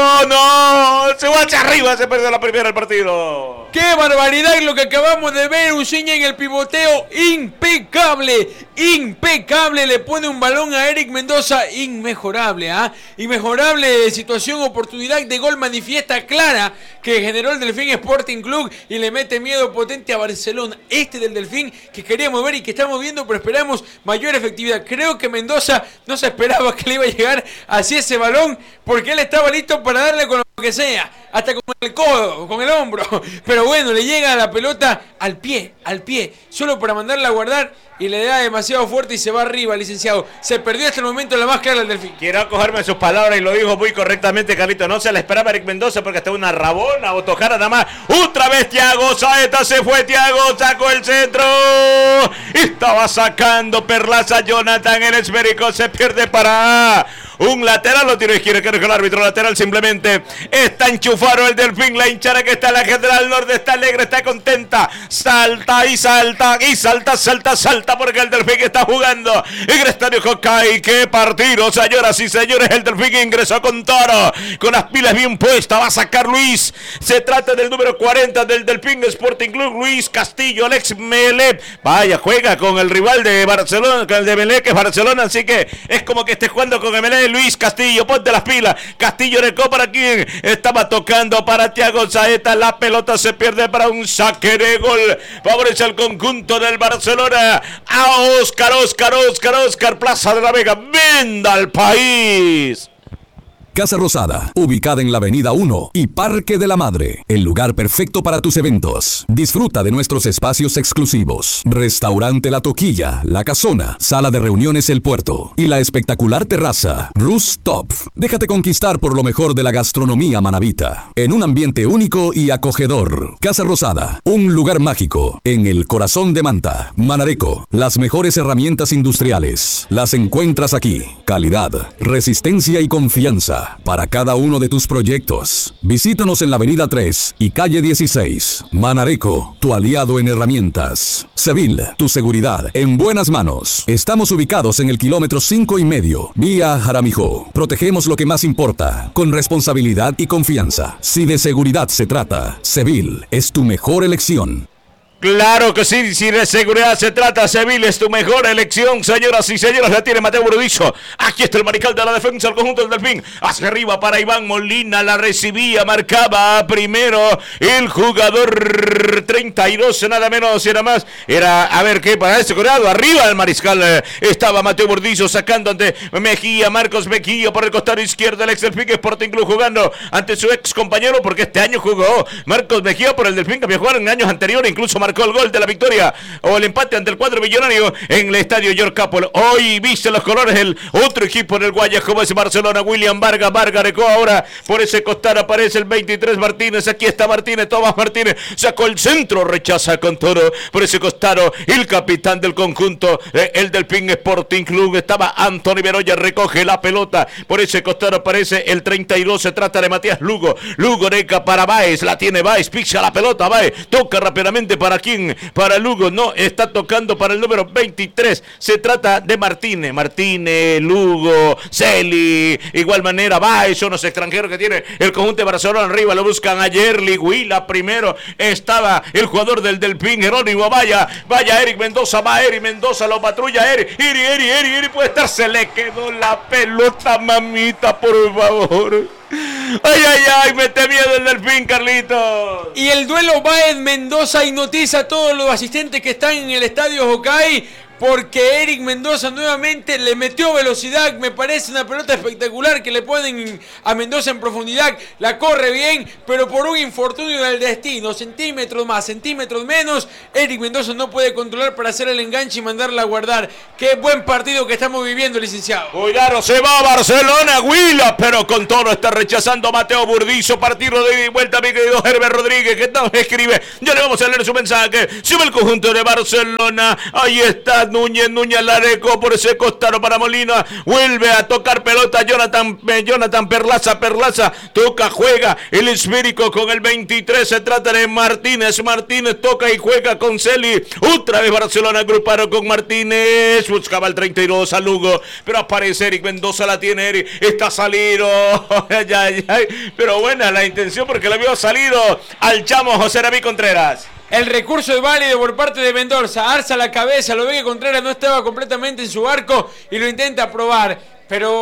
no, se va hacia arriba, se perdió la primera del partido. ¡Qué barbaridad lo que acabamos de ver! Usiña en el pivoteo, impecable, impecable, le pone un balón a Eric Mendoza, inmejorable, ¿ah? ¿eh? Inmejorable situación, oportunidad de gol manifiesta clara que generó el Delfín Sporting Club y le mete miedo potente a Barcelona. Este del Delfín que queríamos ver y que estamos viendo, pero esperamos veamos mayor efectividad. Creo que Mendoza no se esperaba que le iba a llegar así ese balón, porque él estaba listo para darle con lo que sea, hasta con el codo, con el hombro. Pero bueno, le llega la pelota al pie, al pie, solo para mandarla a guardar, y le da demasiado fuerte y se va arriba, licenciado. Se perdió hasta el momento la más clara del Delfín. Quiero acogerme sus palabras y lo dijo muy correctamente, Carlito. No se la esperaba Eric Mendoza porque hasta una rabona o tojara nada más. Otra vez Thiago Saeta, se fue Thiago, sacó el centro. Estaba sacando Perlaza, Jonathan, el esférico se pierde para un lateral, lo tiro izquierdo, creo que el árbitro lateral simplemente está enchufado el Delfín. La hinchada que está en la General Norte está alegre, está contenta, salta y salta y salta, salta, salta, porque el Delfín está jugando en el estadio Hokkaido. Qué partido, señoras y señores. El Delfín ingresó con Toro, con las pilas bien puestas, va a sacar Luis. Se trata del número cuarenta del Delfín Sporting Club, Luis Castillo, el ex Melé. Vaya, juega con el rival de Barcelona, con el de Melé, que es Barcelona, así que es como que esté jugando con el Melé. Luis Castillo, ponte las pilas. Castillo recó para quien estaba tocando para Thiago Saeta. La pelota se pierde para un saque de gol. Favorece al conjunto del Barcelona. A Oscar, Oscar, Oscar, Oscar, Plaza de la Vega. Venda al país. Casa Rosada, ubicada en la Avenida uno y Parque de la Madre, el lugar perfecto para tus eventos. Disfruta de nuestros espacios exclusivos. Restaurante La Toquilla, La Casona, Sala de Reuniones El Puerto y la espectacular terraza Rooftop. Déjate conquistar por lo mejor de la gastronomía manabita, en un ambiente único y acogedor. Casa Rosada, un lugar mágico en el corazón de Manta. Manareco, las mejores herramientas industriales. Las encuentras aquí. Calidad, resistencia y confianza para cada uno de tus proyectos. Visítanos en la Avenida tres y Calle dieciséis. Manareco, tu aliado en herramientas. Sevil, tu seguridad en buenas manos. Estamos ubicados en el kilómetro cinco y medio, vía Jaramillo. Protegemos lo que más importa, con responsabilidad y confianza. Si de seguridad se trata, Sevil es tu mejor elección. Claro que sí, si de seguridad se trata, Sevilla es tu mejor elección, señoras y señores. La tiene Mateo Burdizo. Aquí está el mariscal de la defensa, el conjunto del Delfín. Hacia arriba para Iván Molina, la recibía, marcaba primero el jugador treinta y dos, nada menos, era más. Era, a ver qué para ese cuidado. Arriba el mariscal eh, estaba Mateo Burdizo sacando ante Mejía, Marcos Mejía por el costado izquierdo, el ex Delfín Sporting Club jugando ante su ex compañero, porque este año jugó Marcos Mejía por el Delfín, que había jugado en años anteriores, incluso marcó el gol de la victoria o el empate ante el cuadro millonario en el estadio York Capel. Hoy viste los colores del otro equipo en el Guayas, como es Barcelona. William Vargas, Vargas recó ahora por ese costado, aparece el veintitrés Martínez. Aquí está Martínez, Tomás Martínez sacó el centro, rechaza con Toro por ese costado el capitán del conjunto, eh, el Delfín Sporting Club. Estaba Anthony Beroya, recoge la pelota por ese costado, aparece el treinta y dos. Se trata de Matías Lugo. Lugo Neca para Baez, la tiene Baez, picha la pelota, Baez toca rápidamente para quién, para Lugo, no, está tocando para el número veintitrés. Se trata de Martínez, Martínez, Lugo, Celi, igual manera Baez, son los extranjeros que tiene el conjunto de Barcelona. Arriba lo buscan a Yerli Huila, primero estaba el jugador del Delfín, Jerónimo, vaya, vaya Eric Mendoza, va Eric Mendoza, lo patrulla Eric, Eri, Eri, Eri, Eri, puede estar, se le quedó la pelota, mamita, por favor. Ay, ay, ay, mete miedo el Delfín, Carlitos. Y el duelo Baez Mendoza hipnotiza a todos los asistentes que están en el estadio Hokkaido, porque Eric Mendoza nuevamente le metió velocidad. Me parece una pelota espectacular que le ponen a Mendoza en profundidad. La corre bien, pero por un infortunio del destino, centímetros más, centímetros menos, Eric Mendoza no puede controlar para hacer el enganche y mandarla a guardar. Qué buen partido que estamos viviendo, licenciado. Cuidado, se va a Barcelona, Huila, pero con todo está rechazando Mateo Burdizo. Partido de ida y vuelta, mi querido Herbert Rodríguez, que nos escribe. Ya le vamos a leer su mensaje. Sube el conjunto de Barcelona. Ahí está Núñez, Núñez la recó por ese costado para Molina. Vuelve a tocar pelota Jonathan, eh, Jonathan Perlaza, Perlaza toca, juega el esférico con el veintitrés. Se trata de Martínez, Martínez toca y juega con Celi. Otra vez Barcelona agruparon con Martínez. Buscaba el treinta y dos a Lugo, pero aparece Eric Mendoza, la tiene Eric. Está salido. Ay, ay, ay. Pero buena la intención porque le vio salido al chamo José David Contreras. El recurso es válido por parte de Mendoza. Alza la cabeza, lo ve que Contreras no estaba completamente en su arco y lo intenta probar. Pero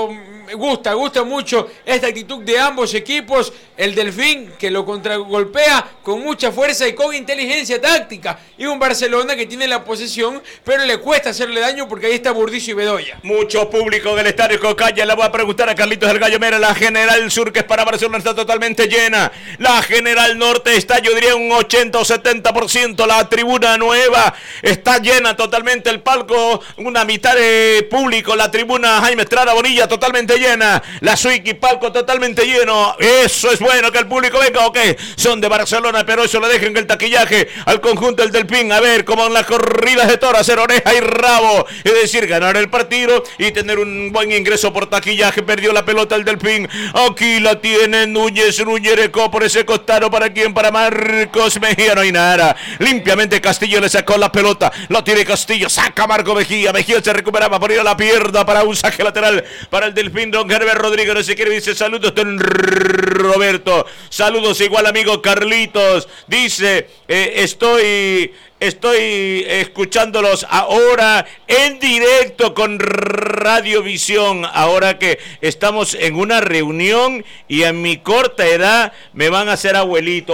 me gusta, gusta mucho esta actitud de ambos equipos. El Delfín que lo contragolpea con mucha fuerza y con inteligencia táctica. Y un Barcelona que tiene la posesión, pero le cuesta hacerle daño porque ahí está Burdizo y Bedoya. Mucho público del estadio Cocaya. Le voy a preguntar a Carlitos del Gallo Mera. La General Sur, que es para Barcelona, está totalmente llena. La General Norte está, yo diría, un ochenta o setenta por ciento. La tribuna nueva está llena totalmente. El palco, una mitad de público. La tribuna Jaime Estrada Bonilla totalmente llena. La Suica y palco totalmente lleno. Eso es bueno, que el público venga, ok. Son de Barcelona, pero eso le dejen el taquillaje al conjunto del Delfín. A ver, como en las corridas de toros, hacer oreja y rabo. Es decir, ganar el partido y tener un buen ingreso por taquillaje. Perdió la pelota el Delfín. Aquí la tiene Núñez. Núñez recó por ese costado. ¿Para quién? Para Marcos Mejía. No hay nada. Limpiamente Castillo le sacó la pelota. Lo tiene Castillo. Saca Marco Mejía. Mejía se recuperaba por ir a la pierna para un saque lateral para el Delfín. Don Herbert Rodríguez no se quiere. Dice saludos, don Roberto. Saludos igual amigo Carlitos. Dice eh, estoy... Estoy escuchándolos ahora en directo con Radiovisión, ahora que estamos en una reunión y en mi corta edad me van a hacer abuelito.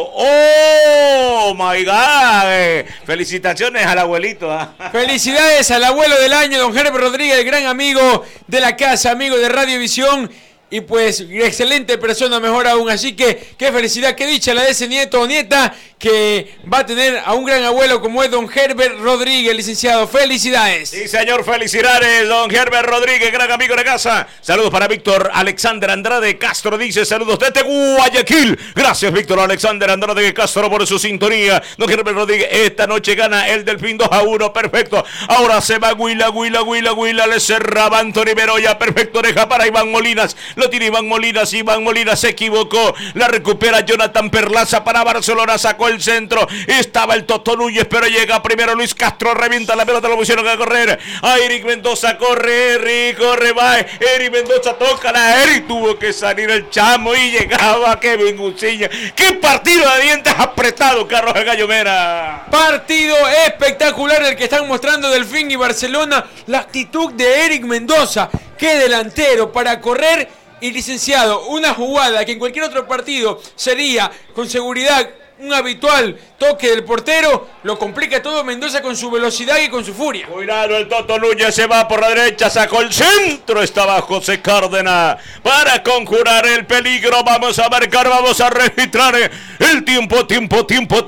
¡Oh, my God! Felicitaciones al abuelito. ¿eh? Felicidades al abuelo del año, don Herbert Rodríguez, el gran amigo de la casa, amigo de Radiovisión. Y pues, excelente persona, mejor aún. Así que, qué felicidad, qué dicha la de ese nieto o nieta que va a tener a un gran abuelo como es don Herbert Rodríguez, licenciado. Felicidades. Sí, señor, felicidades, don Herbert Rodríguez, gran amigo de casa. Saludos para Víctor Alexander Andrade Castro. Dice, saludos desde Guayaquil. Gracias, Víctor Alexander Andrade Castro, por su sintonía. Don Herbert Rodríguez, esta noche gana el Delfín dos a uno. Perfecto. Ahora se va Huila, Huila, Huila, Huila. Le cerraba Antonio Beroya. Perfecto, deja para Iván Molinas. Lo tiene Iván Molinas, Iván Molinas se equivocó, la recupera Jonathan Perlaza para Barcelona, sacó el centro, estaba el Toto Núñez, pero llega primero Luis Castro, revienta la pelota, lo pusieron a correr, a Eric Mendoza, corre, Eric, corre, va, Eric Mendoza toca la Eric, tuvo que salir el chamo y llegaba Kevin Uciña. ¡Qué partido de dientes apretado, Carlos el Gallo Mera! Partido espectacular el que están mostrando Delfín y Barcelona, la actitud de Eric Mendoza, qué delantero para correr. Y licenciado, una jugada que en cualquier otro partido sería con seguridad un habitual toque del portero, lo complica todo Mendoza con su velocidad y con su furia. Cuidado, el Toto Núñez se va por la derecha, sacó el centro, estaba José Cárdenas para conjurar el peligro. Vamos a marcar, vamos a registrar el tiempo, tiempo, tiempo,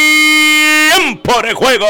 tiempo de juego.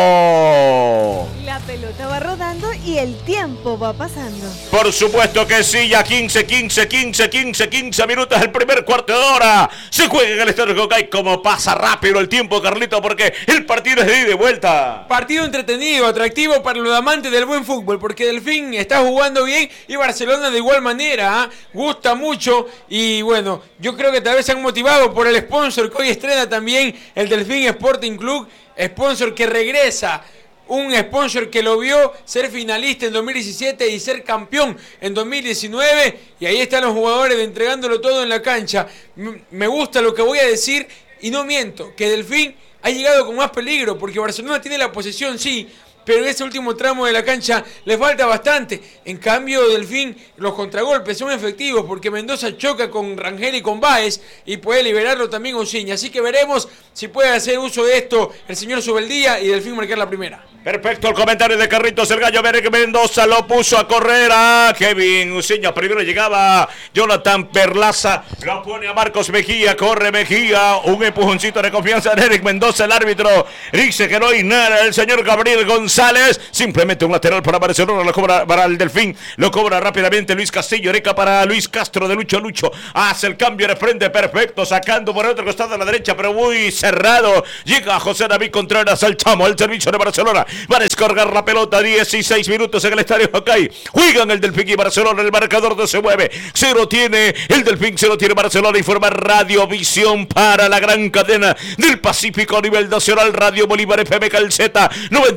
La pelota va rodando y el tiempo va pasando. Por supuesto que sí, ya quince, quince, quince, quince, quince minutos el primer cuarto de hora. Se juega en el estadio Cocay. Como pasa rápido el tiempo, Carlito, porque el partido es de ida y vuelta. Partido entretenido, atractivo para los amantes del buen fútbol, porque Delfín está jugando bien y Barcelona de igual manera, ¿eh? Gusta mucho y bueno, yo creo que tal vez se han motivado por el sponsor que hoy estrena también el Delfín Sporting Club, sponsor que regresa. Un sponsor que lo vio ser finalista en dos mil diecisiete y ser campeón en dos mil diecinueve. Y ahí están los jugadores entregándolo todo en la cancha. Me gusta lo que voy a decir y no miento, que Delfín ha llegado con más peligro porque Barcelona tiene la posesión, sí, pero en ese último tramo de la cancha le falta bastante. En cambio, Delfín, los contragolpes son efectivos porque Mendoza choca con Rangel y con Báez y puede liberarlo también Uciña. Así que veremos si puede hacer uso de esto el señor Subeldía y Delfín marcar la primera. Perfecto el comentario de Carritos, el Gallo Mendoza lo puso a correr a Kevin Uciña. Primero llegaba Jonathan Perlaza, lo pone a Marcos Mejía, corre Mejía, un empujoncito de confianza de Eric Mendoza, el árbitro dice que no hay nada. El señor Gabriel González, simplemente un lateral para Barcelona, lo cobra para el Delfín, lo cobra rápidamente Luis Castillo, Oreca para Luis Castro de Lucho Lucho, hace el cambio de frente, perfecto, sacando por el otro costado a la derecha, pero muy cerrado, llega José David Contreras al chamo, al servicio de Barcelona. Van a descargar la pelota, dieciséis minutos en el estadio Jocay. Juegan el Delfín y Barcelona, el marcador no se mueve. Cero tiene el Delfín, cero tiene Barcelona. Informa Radiovisión para la gran cadena del Pacífico a nivel nacional. Radio Bolívar F M Calceta noventa y cuatro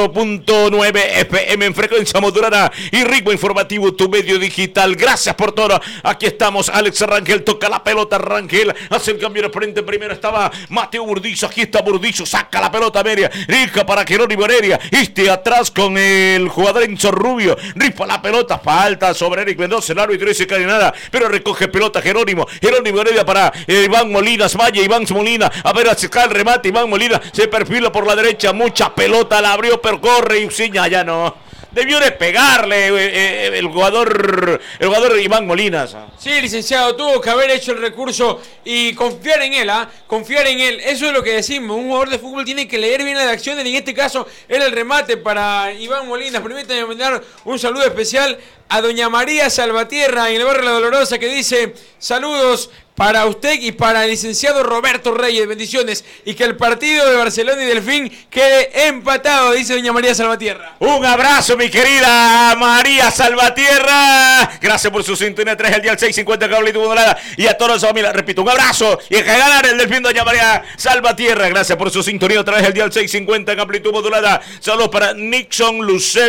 cuatro punto nueve F M en frecuencia modulada y ritmo informativo, tu medio digital. Gracias por todo. Aquí estamos. Alex Rangel toca la pelota. Rangel hace el cambio de frente. Primero estaba Mateo Burdizo. Aquí está Burdizo. Saca la pelota media. Rija para Jerónimo Heredia. Este atrás con el jugador Enzo Rubio. Rifa la pelota. Falta sobre Eric Mendoza. El árbitro dice que hay nada, pero recoge pelota Jerónimo. Jerónimo Heredia para eh, Iván Molinas. Vaya Iván Molina. A ver, acá el remate. Iván Molina se perfila por la derecha. Mucha pelota. La abrió, percorre y Uciña ya no. Debió de pegarle eh, eh, el jugador el jugador Iván Molinas. Sí, licenciado, tuvo que haber hecho el recurso y confiar en él, ¿ah? ¿eh? Confiar en él. Eso es lo que decimos. Un jugador de fútbol tiene que leer bien las acciones y en este caso era el remate para Iván Molinas. Permítanme mandar un saludo especial a doña María Salvatierra en el barrio La Dolorosa, que dice: saludos para usted y para el licenciado Roberto Reyes, bendiciones, y que el partido de Barcelona y Delfín quede empatado, dice doña María Salvatierra. Un abrazo, mi querida María Salvatierra. Gracias por su sintonía. Trae el día al seis cincuenta Cablito Modulada. Y a todos los familia, repito, un abrazo. Y a ganar el Delfín, doña María Salvatierra. Gracias por su sintonía. Trae el día al seis cincuenta Cablito Modulada. Saludos para Nixon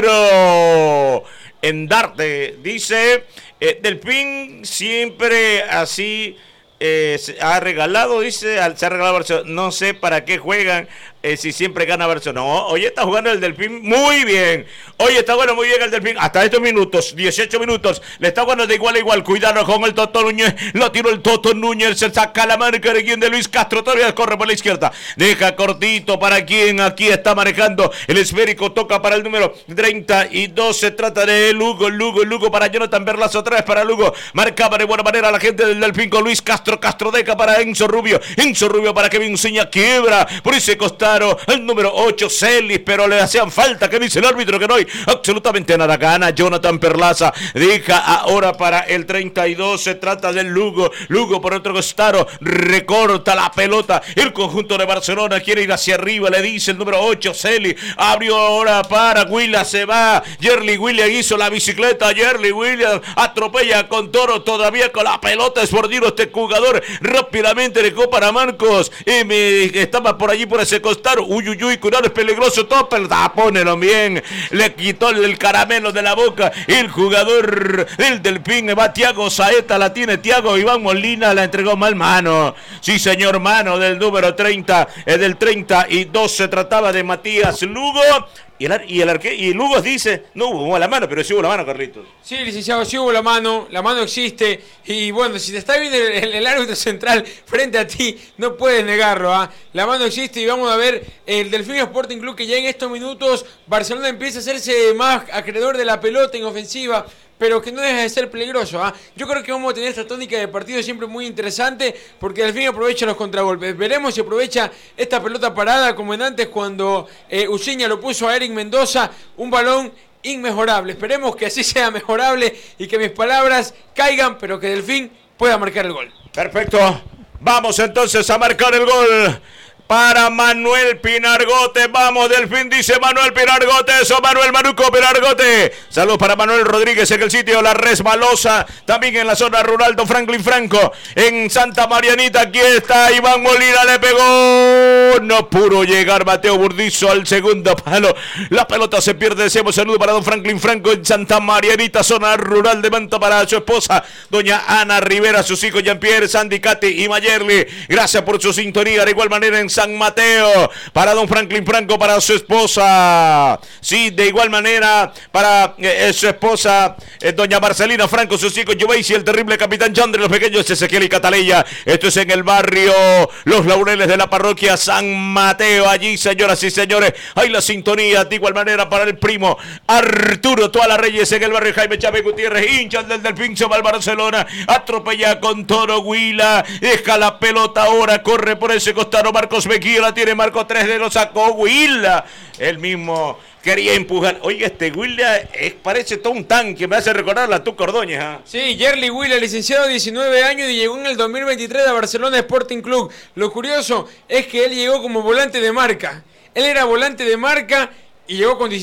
Lucero en Darte. Dice, eh, Delfín siempre así eh, se ha regalado, dice, al, se ha regalado Barcelona. No sé para qué juegan. Eh, si siempre gana Barcelona. No, hoy está jugando el Delfín muy bien. Hoy está bueno muy bien el Delfín. Hasta estos minutos, dieciocho minutos. Le está jugando de igual a igual. Cuidado con el Toto Núñez. Lo tiró el Toto Núñez. Se saca la marca de quien de Luis Castro. Todavía corre por la izquierda. Deja cortito para quien aquí está manejando. El esférico toca para el número treinta y dos. Se trata de Lugo. Lugo, Lugo para Jonathan Berlazo. Otra vez para Lugo. Marcaba de buena manera la gente del Delfín con Luis Castro. Castro deja para Enzo Rubio. Enzo Rubio para Kevin Uciña. Quiebra por ese costado el número ocho, Celis, pero le hacían falta, que dice el árbitro que no hay absolutamente nada. Gana Jonathan Perlaza, deja ahora para el treinta y dos, se trata del Lugo, Lugo por otro costado, recorta la pelota, el conjunto de Barcelona quiere ir hacia arriba, le dice el número ocho, Celis, abrió ahora para Willa, se va, Yerli Williams hizo la bicicleta, Yerli Williams atropella con Toro, todavía con la pelota, es mordido este jugador, rápidamente dejó para Marcos, y me, estaba por allí por ese costado, uy, uy, uy, cuidado, es peligroso, todo, pero pónelo bien, le quitó el caramelo de la boca, el jugador del Delfín, va Tiago Saeta, la tiene Tiago, Iván Molina la entregó mal, mano, sí señor, mano del número treinta, eh, del treinta y dos, se trataba de Matías Lugo. Y el, y el arque, y Lugos dice, no hubo la mano, pero sí hubo la mano, Carlitos. Sí, licenciado, sí hubo la mano, la mano existe. Y bueno, si te está viendo el, el, el árbitro central frente a ti, no puedes negarlo, ¿ah? ¿eh? La mano existe y vamos a ver el Delfín Sporting Club, que ya en estos minutos Barcelona empieza a hacerse más acreedor de la pelota en ofensiva, pero que no deja de ser peligroso. ¿eh? Yo creo que vamos a tener esta tónica de partido siempre muy interesante, porque al fin aprovecha los contragolpes. Veremos si aprovecha esta pelota parada como en antes cuando eh, Uciña lo puso a Eric Mendoza, un balón inmejorable. Esperemos que así sea mejorable y que mis palabras caigan, pero que Delfín pueda marcar el gol. Perfecto. Vamos entonces a marcar el gol para Manuel Pinargote. Vamos, Delfín, dice Manuel Pinargote. Eso, Manuel Manuco Pinargote. Saludos para Manuel Rodríguez en el sitio La Resbalosa. También en la zona rural, don Franklin Franco. En Santa Marianita, aquí está Iván Molina, le pegó. No pudo llegar Mateo Burdizo al segundo palo. La pelota se pierde. Decimos saludo para don Franklin Franco en Santa Marianita, zona rural de Manta, para su esposa, doña Ana Rivera, sus hijos Jean-Pierre, Sandy, Katy y Mayerly. Gracias por su sintonía. De igual manera en San Mateo, para don Franklin Franco, para su esposa. Sí, de igual manera para eh, su esposa, eh, doña Marcelina Franco, sus hijos Joveisi, el terrible capitán Chandre, los pequeños Ezequiel y Cataleya. Esto es en el barrio Los Laureles de la parroquia San Mateo. Allí, señoras y señores, hay la sintonía. De igual manera para el primo Arturo Toala Reyes en el barrio Jaime Chávez Gutiérrez, hinchas del Delfín, se va al Barcelona, atropella con Toro Huila, deja la pelota ahora, corre por ese costado Marcos Mejía, la tiene Marco tres de lo sacó Huila, el mismo quería empujar. Oye, este Huila es, parece todo un tanque, me hace recordar la Tuca Ordóñez. ¿eh? Sí, Yerli Huila, licenciado, diecinueve años, y llegó en el dos mil veintitrés a Barcelona Sporting Club. Lo curioso es que él llegó como volante de marca. Él era volante de marca y llegó con